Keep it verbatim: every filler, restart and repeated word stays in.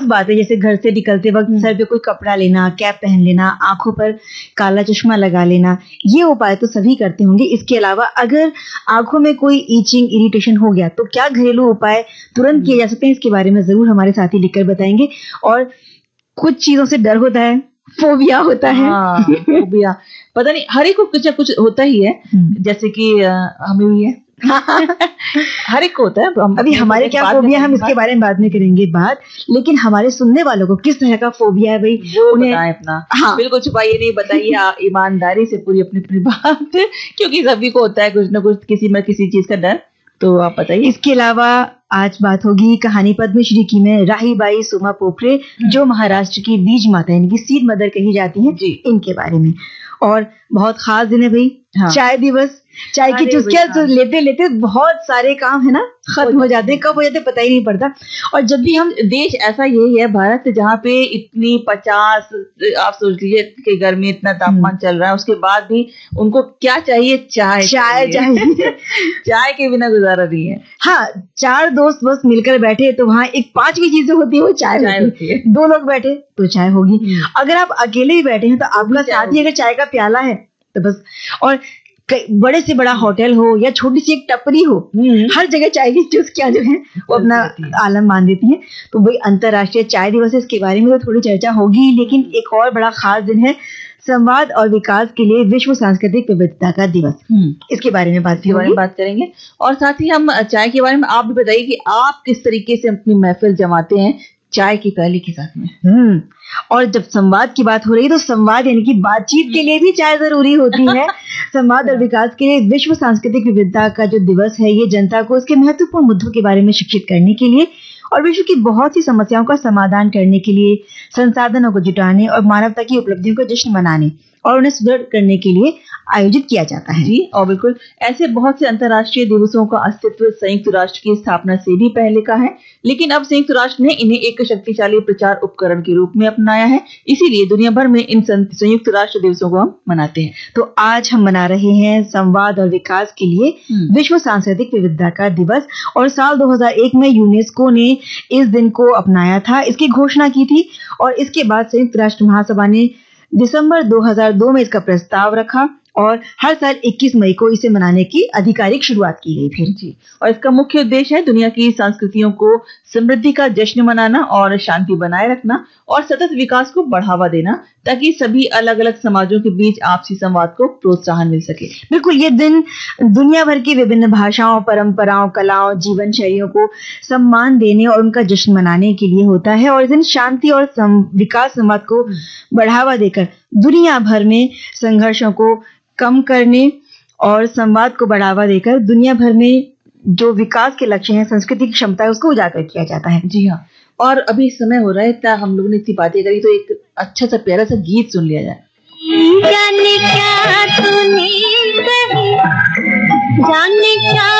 बातें, जैसे घर से निकलते वक्त सर पे कोई कपड़ा लेना, कैप पहन लेना, आंखों पर काला चश्मा लगा लेना, ये उपाय तो सभी करते होंगे। इसके अलावा अगर आंखों में कोई ईचिंग, इरिटेशन हो गया तो क्या घरेलू उपाय तुरंत किए जा सकते हैं, इसके बारे में जरूर हमारे साथी लिखकर बताएंगे। और कुछ चीजों से डर होता है, फोबिया होता है। हाँ, फोबिया पता नहीं, हर एक को कुछ ना कुछ होता ही है, जैसे कि हमें भी है। हर एक को होता है। हम अभी हमारे क्या फोबिया, हम इसके बारे में बाद में करेंगे बात, लेकिन हमारे सुनने वालों को किस तरह का फोबिया है भाई, वो बताएं अपना। हाँ, बिल्कुल छुपाइए नहीं, बताइए ईमानदारी से पूरी अपनी अपनी बात, क्योंकि सभी को होता है कुछ ना कुछ, किसी में किसी चीज का डर, तो आप बताइए। इसके अलावा आज बात होगी कहानी पद्मश्री की में राही बाई सुमा पोखरे, जो महाराष्ट्र की बीज माता यानी कि सीड मदर कही जाती हैं, इनके बारे में। और बहुत खास दिन है भाई, हाँ। चाय दिवस। चाय की चुस्कियां तो लेते लेते बहुत सारे काम है ना खत्म हो जाते हैं, कब हो जाते पता ही नहीं पड़ता। और जब भी हम, देश ऐसा यही है भारत, जहाँ पे इतनी पचास, आप सोच लीजिए कि गर्मी, इतना तापमान चल रहा है, उसके बाद भी उनको क्या चाहिए, चाय चाय चाहिए। चाय के बिना गुजारा नहीं है। हाँ, चार दोस्त बस मिलकर बैठे तो वहाँ एक पांचवी चीज जो होती है वो चाय, चाय होती है। दो लोग बैठे तो चाय होगी। अगर आप अकेले ही बैठे हैं तो आपका साथी अगर चाय का प्याला है तो बस। और बड़े से बड़ा होटल हो या छोटी सी एक टपरी हो, हर जगह चाय की चुस्कियां जो है वो अपना आलम मान देती हैं। तो भाई अंतर्राष्ट्रीय चाय दिवस है, इसके बारे में तो थोड़ी चर्चा होगी, लेकिन एक और बड़ा खास दिन है संवाद और विकास के लिए विश्व सांस्कृतिक विविधता का दिवस। इसके बारे में बात बारे में बात करेंगे। और साथ ही हम चाय के बारे में, आप भी बताइए कि आप किस तरीके से अपनी महफिल जमाते हैं चाय की प्याली के साथ में। हम्म और जब संवाद की बात हो रही है तो संवाद यानी कि बातचीत के लिए भी चाय जरूरी होती है। संवाद और विकास के लिए विश्व सांस्कृतिक विविधता का जो दिवस है, ये जनता को इसके महत्वपूर्ण मुद्दों के बारे में शिक्षित करने के लिए और विश्व की बहुत सी समस्याओं का समाधान करने के लिए, संसाधनों को जुटाने और मानवता की उपलब्धियों का जश्न मनाने और उन्हें सुदृढ़ करने के लिए आयोजित किया जाता है। जी, और बिल्कुल ऐसे बहुत से अंतर्राष्ट्रीय दिवसों का अस्तित्व संयुक्त राष्ट्र की स्थापना से भी पहले का है, लेकिन अब संयुक्त राष्ट्र ने इन्हें एक शक्तिशाली प्रचार उपकरण के रूप में अपनाया है। इसीलिए दुनिया भर में इन संयुक्त राष्ट्र दिवसों को हम मनाते हैं। तो आज हम मना रहे हैं संवाद और विकास के लिए विश्व सांस्कृतिक विविधता का दिवस। और साल दो हज़ार एक में यूनेस्को ने इस दिन को अपनाया था, इसकी घोषणा की थी। और इसके बाद संयुक्त राष्ट्र महासभा ने दिसंबर दो हज़ार दो में इसका प्रस्ताव रखा और हर साल इक्कीस मई को इसे मनाने की आधिकारिक शुरुआत की गई फिर। जी, और इसका मुख्य उद्देश्य है दुनिया की संस्कृतियों को समृद्धि का जश्न मनाना और शांति बनाए रखना और सतत विकास को बढ़ावा देना, ताकि सभी अलग अलग समाजों के बीच आपसी संवाद को प्रोत्साहन मिल सके। बिल्कुल, ये दिन दुनिया भर की विभिन्न भाषाओं, परंपराओं, कलाओं, जीवन शैलियों को सम्मान देने और उनका जश्न मनाने के लिए होता है। और इस दिन शांति और विकास संवाद को बढ़ावा देकर दुनिया भर में संघर्षों को कम करने और संवाद को बढ़ावा देकर दुनिया भर में जो विकास के लक्ष्य हैं, संस्कृति की क्षमता है, उसको उजागर किया जाता है। जी हाँ, और अभी समय हो रहा है, इतना हम लोगों ने इतनी बातें करी, तो एक अच्छा सा प्यारा सा गीत सुन लिया जाए। जाने क्या तूने कही, जाने क्या